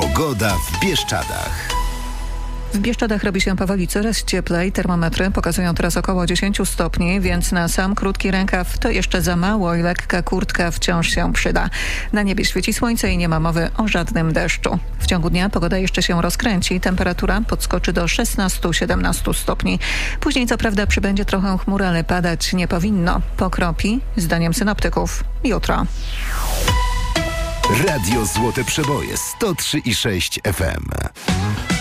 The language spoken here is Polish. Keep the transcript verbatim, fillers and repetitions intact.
Pogoda w Bieszczadach. W Bieszczadach robi się powoli coraz cieplej. Termometry pokazują teraz około dziesięć stopni, więc na sam krótki rękaw to jeszcze za mało i lekka kurtka wciąż się przyda. Na niebie świeci słońce i nie ma mowy o żadnym deszczu. W ciągu dnia pogoda jeszcze się rozkręci. Temperatura podskoczy do szesnaście do siedemnastu stopni. Później co prawda przybędzie trochę chmur, ale padać nie powinno. Pokropi, zdaniem synoptyków, jutro. Radio Złote Przeboje sto trzy i sześć F M.